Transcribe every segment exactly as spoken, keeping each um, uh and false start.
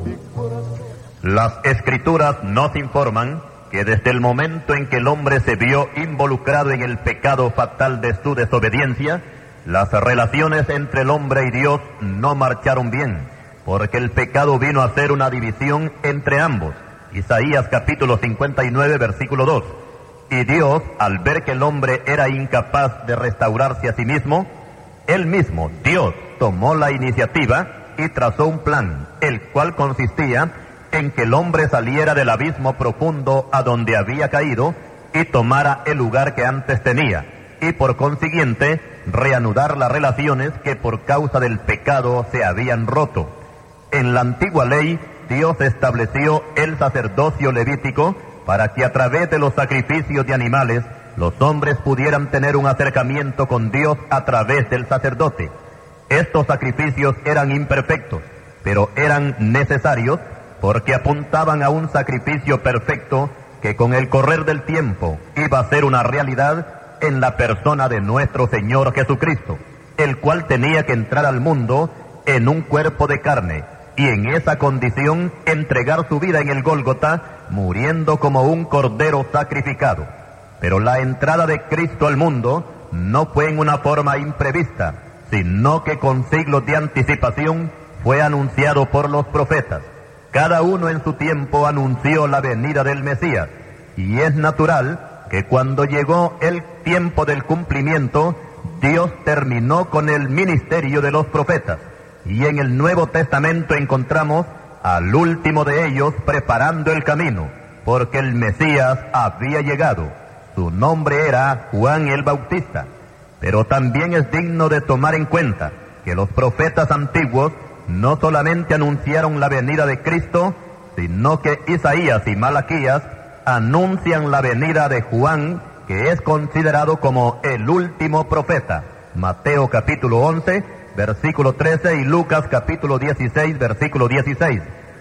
Las Escrituras nos informan que desde el momento en que el hombre se vio involucrado en el pecado fatal de su desobediencia, las relaciones entre el hombre y Dios no marcharon bien, porque el pecado vino a ser una división entre ambos. Isaías capítulo cincuenta y nueve, versículo dos. Y Dios, al ver que el hombre era incapaz de restaurarse a sí mismo, Él mismo, Dios, tomó la iniciativa y trazó un plan, el cual consistía en que el hombre saliera del abismo profundo a donde había caído y tomara el lugar que antes tenía, y por consiguiente reanudar las relaciones que por causa del pecado se habían roto. En la antigua ley, Dios estableció el sacerdocio levítico para que a través de los sacrificios de animales los hombres pudieran tener un acercamiento con Dios a través del sacerdote. Estos sacrificios eran imperfectos, pero eran necesarios porque apuntaban a un sacrificio perfecto que con el correr del tiempo iba a ser una realidad en la persona de nuestro Señor Jesucristo, el cual tenía que entrar al mundo en un cuerpo de carne y en esa condición entregar su vida en el Gólgota, muriendo como un cordero sacrificado. Pero la entrada de Cristo al mundo no fue en una forma imprevista, sino que con siglos de anticipación fue anunciado por los profetas. Cada uno en su tiempo anunció la venida del Mesías, y es natural que cuando llegó el tiempo del cumplimiento, Dios terminó con el ministerio de los profetas, y en el Nuevo Testamento encontramos al último de ellos preparando el camino, porque el Mesías había llegado. Su nombre era Juan el Bautista. Pero también es digno de tomar en cuenta que los profetas antiguos no solamente anunciaron la venida de Cristo, sino que Isaías y Malaquías anuncian la venida de Juan, que es considerado como el último profeta. Mateo capítulo once, versículo trece, y Lucas capítulo dieciséis, versículo dieciséis.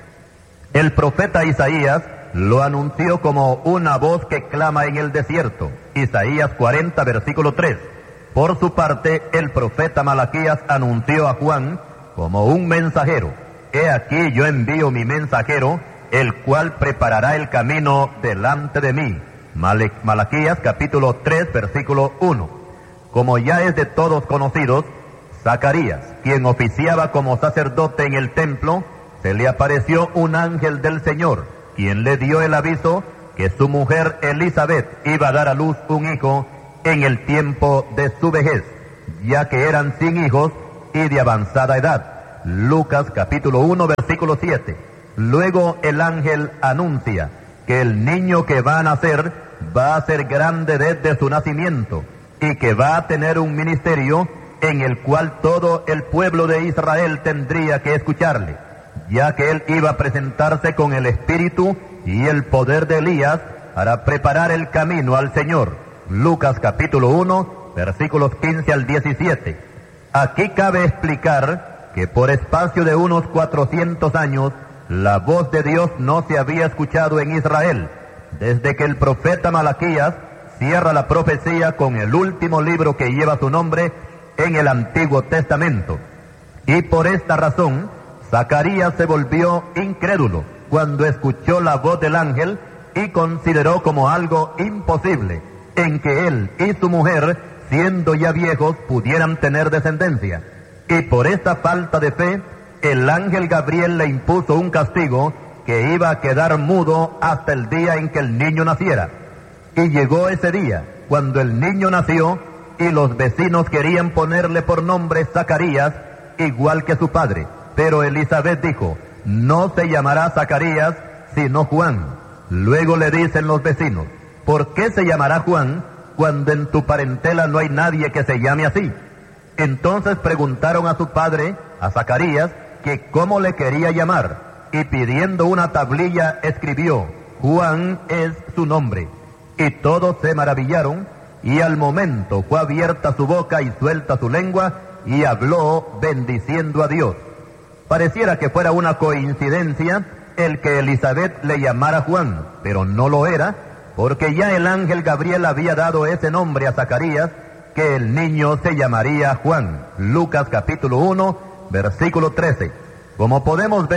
El profeta Isaías lo anunció como una voz que clama en el desierto. Isaías cuarenta, versículo tres. Por su parte, el profeta Malaquías anunció a Juan como un mensajero. He aquí yo envío mi mensajero, el cual preparará el camino delante de mí. Malaquías capítulo tres, versículo uno. Como ya es de todos conocidos, Zacarías, quien oficiaba como sacerdote en el templo, se le apareció un ángel del Señor, quien le dio el aviso que su mujer Elizabeth iba a dar a luz un hijo en el tiempo de su vejez, ya que eran sin hijos y de avanzada edad. Lucas capítulo uno, versículo siete. Luego el ángel anuncia que el niño que va a nacer va a ser grande desde su nacimiento y que va a tener un ministerio en el cual todo el pueblo de Israel tendría que escucharle, ya que él iba a presentarse con el espíritu y el poder de Elías para preparar el camino al Señor. Lucas capítulo uno, versículos quince al diecisiete. Aquí cabe explicar que por espacio de unos cuatrocientos años, la voz de Dios no se había escuchado en Israel, desde que el profeta Malaquías cierra la profecía con el último libro que lleva su nombre en el Antiguo Testamento. Y por esta razón, Zacarías se volvió incrédulo cuando escuchó la voz del ángel y consideró como algo imposible en que él y su mujer, siendo ya viejos, pudieran tener descendencia. Y por esta falta de fe, el ángel Gabriel le impuso un castigo que iba a quedar mudo hasta el día en que el niño naciera. Y llegó ese día, cuando el niño nació, y los vecinos querían ponerle por nombre Zacarías, igual que su padre. Pero Elizabeth dijo, no se llamará Zacarías, sino Juan. Luego le dicen los vecinos, ¿por qué se llamará Juan cuando en tu parentela no hay nadie que se llame así? Entonces preguntaron a su padre, a Zacarías, que cómo le quería llamar, y pidiendo una tablilla escribió, Juan es su nombre. Y todos se maravillaron, y al momento fue abierta su boca y suelta su lengua, y habló bendiciendo a Dios. Pareciera que fuera una coincidencia el que Elizabeth le llamara Juan, pero no lo era, porque ya el ángel Gabriel había dado ese nombre a Zacarías, que el niño se llamaría Juan. Lucas capítulo uno, versículo trece. Como podemos ver,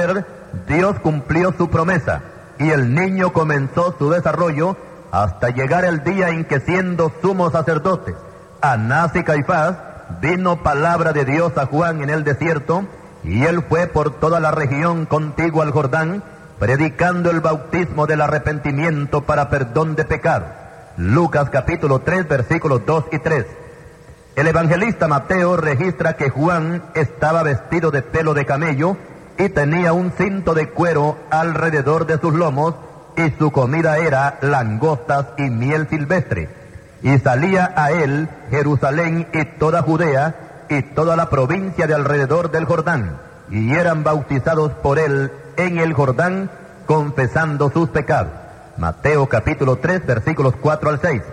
Dios cumplió su promesa y el niño comenzó su desarrollo hasta llegar el día en que, siendo sumos sacerdotes, Anás y Caifás, vino palabra de Dios a Juan en el desierto, y él fue por toda la región contigua al Jordán, predicando el bautismo del arrepentimiento para perdón de pecados. Lucas capítulo tres, versículos dos y tres. El evangelista Mateo registra que Juan estaba vestido de pelo de camello y tenía un cinto de cuero alrededor de sus lomos, y su comida era langostas y miel silvestre. Y salía a él Jerusalén y toda Judea y toda la provincia de alrededor del Jordán, y eran bautizados por él en el Jordán, confesando sus pecados. Mateo capítulo tres, versículos cuatro al seis.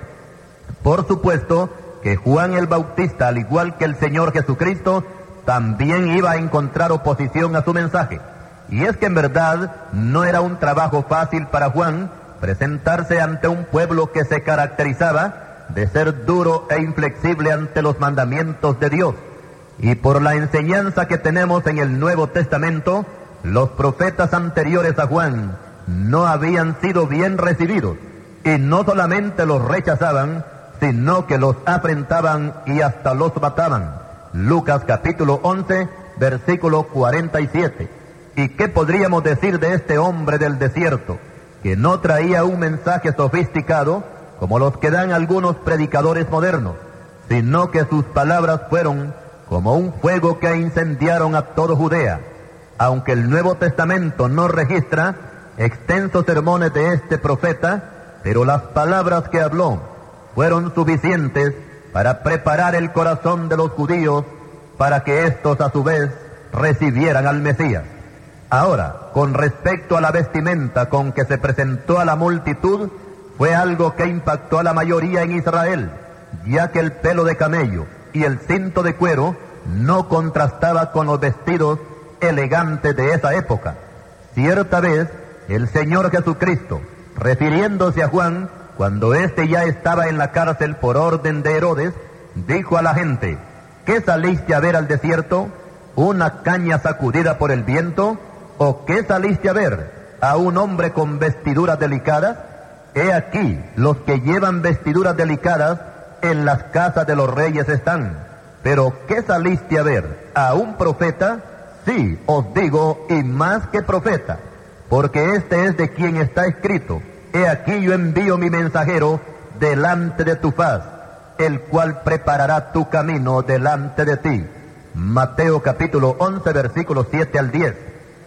Por supuesto que Juan el Bautista, al igual que el Señor Jesucristo, también iba a encontrar oposición a su mensaje. Y es que en verdad no era un trabajo fácil para Juan presentarse ante un pueblo que se caracterizaba de ser duro e inflexible ante los mandamientos de Dios. Y por la enseñanza que tenemos en el Nuevo Testamento, los profetas anteriores a Juan no habían sido bien recibidos, y no solamente los rechazaban, sino que los afrentaban y hasta los mataban. Lucas capítulo once, versículo cuarenta y siete. ¿Y qué podríamos decir de este hombre del desierto, que no traía un mensaje sofisticado como los que dan algunos predicadores modernos, sino que sus palabras fueron como un fuego que incendiaron a todo Judea? Aunque el Nuevo Testamento no registra extensos sermones de este profeta, pero las palabras que habló fueron suficientes para preparar el corazón de los judíos para que éstos a su vez recibieran al Mesías. Ahora, con respecto a la vestimenta con que se presentó a la multitud, fue algo que impactó a la mayoría en Israel, ya que el pelo de camello y el cinto de cuero no contrastaba con los vestidos elegantes de esa época. Cierta vez, el Señor Jesucristo, refiriéndose a Juan, cuando éste ya estaba en la cárcel por orden de Herodes, dijo a la gente: ¿qué saliste a ver al desierto? ¿Una caña sacudida por el viento? ¿O qué saliste a ver? ¿A un hombre con vestiduras delicadas? He aquí, los que llevan vestiduras delicadas en las casas de los reyes están. ¿Pero qué saliste a ver? ¿A un profeta? Sí, os digo, y más que profeta, porque este es de quien está escrito: he aquí yo envío mi mensajero delante de tu faz, el cual preparará tu camino delante de ti. Mateo capítulo once, versículos siete al diez.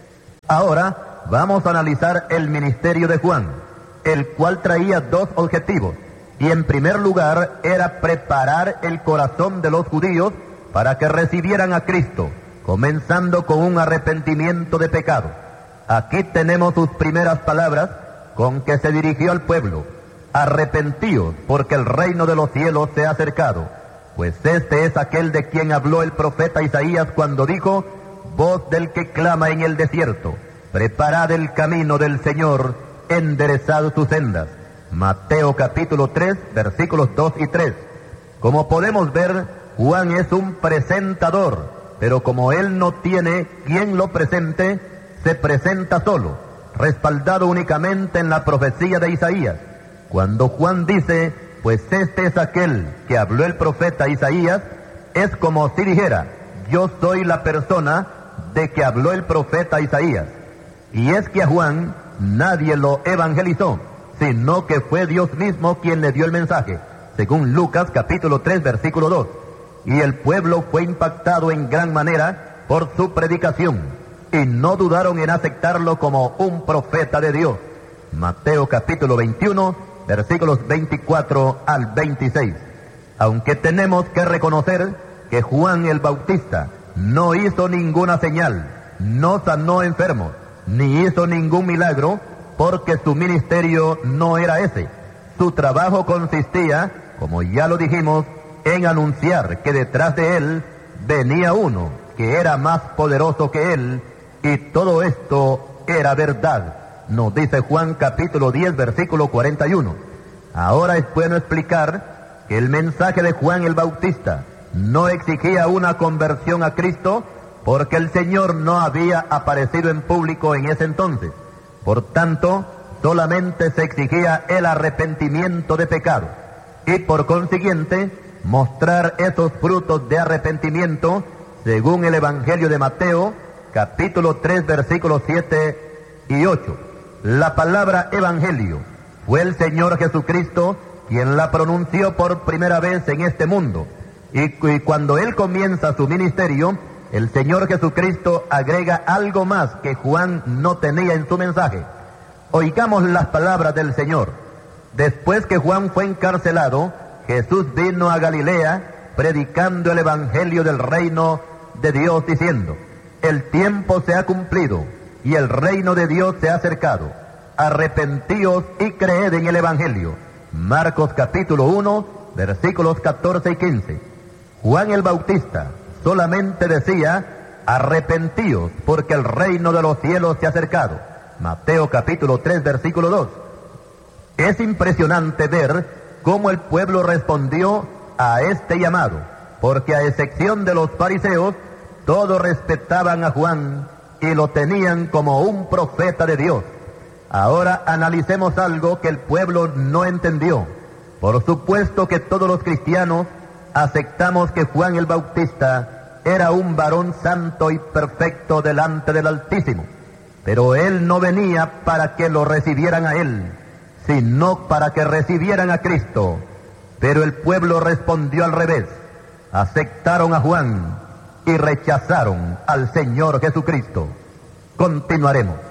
Ahora vamos a analizar el ministerio de Juan, el cual traía dos objetivos, y en primer lugar era preparar el corazón de los judíos para que recibieran a Cristo, comenzando con un arrepentimiento de pecado. Aquí tenemos sus primeras palabras con que se dirigió al pueblo: arrepentíos, porque el reino de los cielos se ha acercado. Pues este es aquel de quien habló el profeta Isaías cuando dijo: voz del que clama en el desierto, preparad el camino del Señor, enderezad sus sendas. Mateo capítulo tres, versículos dos y tres. Como podemos ver, Juan es un presentador, pero como él no tiene quien lo presente, se presenta solo, respaldado únicamente en la profecía de Isaías. Cuando Juan dice: pues este es aquel que habló el profeta Isaías, es como si dijera: yo soy la persona de que habló el profeta Isaías. Y es que a Juan nadie lo evangelizó, sino que fue Dios mismo quien le dio el mensaje, según Lucas capítulo tres, versículo dos. Y el pueblo fue impactado en gran manera por su predicación, y no dudaron en aceptarlo como un profeta de Dios. Mateo capítulo veintiuno, versículos veinticuatro al veintiséis. Aunque tenemos que reconocer que Juan el Bautista no hizo ninguna señal, no sanó enfermos, ni hizo ningún milagro, porque su ministerio no era ese. Su trabajo consistía, como ya lo dijimos, en anunciar que detrás de él venía uno que era más poderoso que él, y todo esto era verdad. Nos dice Juan capítulo diez, versículo cuarenta y uno. Ahora es bueno explicar que el mensaje de Juan el Bautista no exigía una conversión a Cristo, porque el Señor no había aparecido en público en ese entonces. Por tanto, solamente se exigía el arrepentimiento de pecado y por consiguiente mostrar esos frutos de arrepentimiento según el Evangelio de Mateo, capítulo tres, versículos siete y ocho. La palabra evangelio fue el Señor Jesucristo quien la pronunció por primera vez en este mundo. Y, y cuando Él comienza su ministerio, el Señor Jesucristo agrega algo más que Juan no tenía en su mensaje. Oigamos las palabras del Señor. Después que Juan fue encarcelado, Jesús vino a Galilea predicando el evangelio del reino de Dios, diciendo: el tiempo se ha cumplido y el reino de Dios se ha acercado. Arrepentíos y creed en el evangelio. Marcos capítulo uno, versículos catorce y quince. Juan el Bautista solamente decía: arrepentíos, porque el reino de los cielos se ha acercado. Mateo capítulo tres, versículo dos. Es impresionante ver cómo el pueblo respondió a este llamado, porque a excepción de los fariseos, todos respetaban a Juan y lo tenían como un profeta de Dios. Ahora analicemos algo que el pueblo no entendió. Por supuesto que todos los cristianos aceptamos que Juan el Bautista era un varón santo y perfecto delante del Altísimo, pero él no venía para que lo recibieran a él, sino para que recibieran a Cristo. Pero el pueblo respondió al revés. Aceptaron a Juan y rechazaron al Señor Jesucristo. Continuaremos.